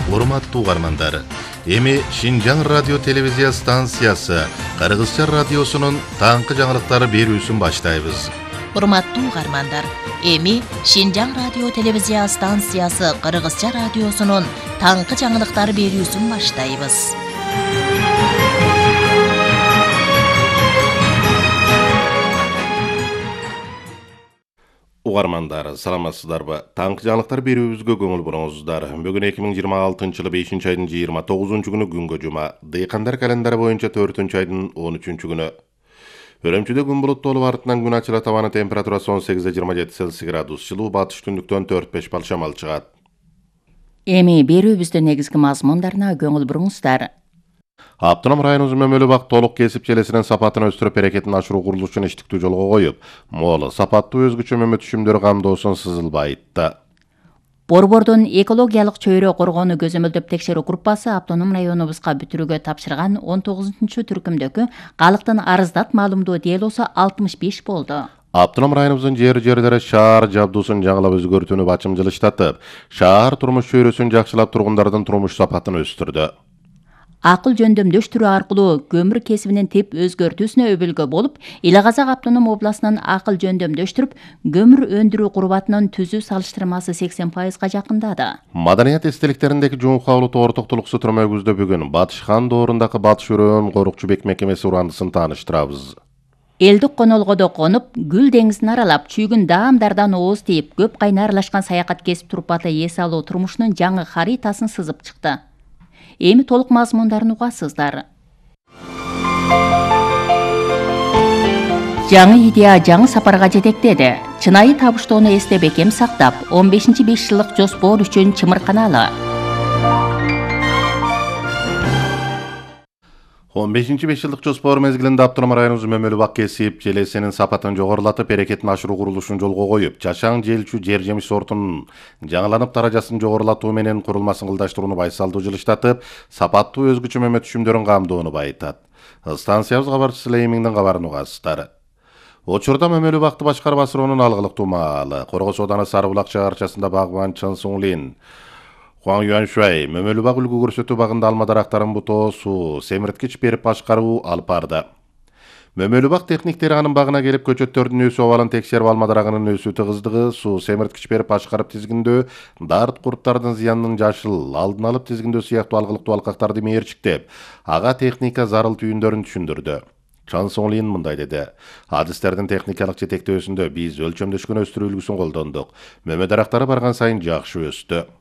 Урматтуу угармандар, эми Шинжаң радио телевизия станциясы Кыргызча радиосунун таңкы жаңылыктары берүүсүн баштайбыз. Урматтуу угармандар, эми Шинжаң радио телевизия станциясы Кыргызча радиосунун таңкы жаңылыктары берүүсүн баштайбыз. Угармандар, саламатсыздарбы? Таңкы жаңылыктар берүүбүзгө көңүл буруңуздар. Бүгүн 2026 бешинчи айдын 29 күнү күнгө жума. Дыйкандар календары боюнча 4 айдын 13 күнү. Өрөмчүдө күн булуттуу болуп артынан күн ачыла, табаны температурасы 18-27 Цельсий градус, жылуу батыш түндүктөн 4-5 балл шамал чыгат. Эми берүүбүздүн негизги мазмундарына көңүл буруңуздар. Автоном районубуз Мөмөлүбак толук кесип желесинин сапатын өстүрүп берекетин ашыруу курулушун иштиктүү жолго коюп, мол сапаттуу өзгөчө мөмө түшүмдөр камдоосун сызылбай айтты. Борбордун экологиялык чөйрө коргоону көзөмөлдөп текшерүү группасы автоном районубузга бүтүрүүгө тапшырган 19-түркүмдөгү калктын арыздат маалымдоо делосу 65 болду. Автоном районубуздун жерлери шаар жабдуусун жаңылап өзгөртүүнү бачымжылыштатып, шаар турмуш чөйрөсүн жакшылап тургундардын турмуш сапатын өстүрдү. Акыл жөндөмдөштүрүү аркылуу көмүр кесибинин тип өзгөртүүсүнө өбөлгө болуп, Ил Казак автоном областынын акыл жөндөмдөштүрүп, көмүр өндүрүү курбатынын түзүү салыштырмасы 80%га жакындады. Маданият эстеликтериндеги жуңкалуу тоортоктулуксу түрмөгүздө бүгүн Батыш хан доорундагы Батыш өрөөнүн корукчу мекемеси урандысын тааныштырабыз. Элдик конолгодо конуп, Гүл деңизин аралап, чүйгүн даамдардан ооз тийип, көп кайна аралашкан саякат кесип турпаты эс алуу турмушунун жаңы харитасын сызып чыкты. Эми толук мазмундарын угасыздар. Жаңы идея жаңы сапарга жетектеди. Чынайы табыштоону эсте бекем сактап, 15-5 жылдык жоспор үчүн чымырканалы. 15-5 жылдык жоспор мезгилинде автоном районубуз Мөмөлүбак кесип желесинин сапатын жогорулатып, берекетин ашыруу курулушун жолго коюп, жашаң желчү жер жемиш сортунун жаңыланып даражасын жогорулатуу менен курулмасын ылдаштырууну байсалдуу жылыштатып, сапаттуу өзгөчө мөмө түшүмдөрүн камдоону байытат. Станциябыз кабарчысы Леймиңдин кабарын угасыздар. Учурда Мөмөлүбакты башкарып асыроонун алгылыктуу маалы, Коргос ооданы Сарыбулак чыгарчасында багбан Чын Суңлин, Хуан Юаншуай Мөмөлүбак үлгү көрсөтүү багында алма дарактарын бутоо, суу, семирткич берип башкаруу алып барды. Мөмөлүбак техниктери анын багына келип, көчөттөрдүн өсүү абалын текшерип, алма дарагынын өсүү тыгыздыгы, суу, семирткич берип башкарып тизгиндөө, дарт курттардын зыянынын жашыл, алдын алып тизгиндөө сыяктуу алгылыктуу алкактарды мээрчиктеп, ага техника зарыл түйүндөрүн түшүндүрдү. Чан Соңлин мындай деди: адистердин техникалык жетектөөсүндө биз өлчөмдөшкөн өстүрүү үлгүсүн колдондук. Мөмө дарактары барган сайын жакшы өстү.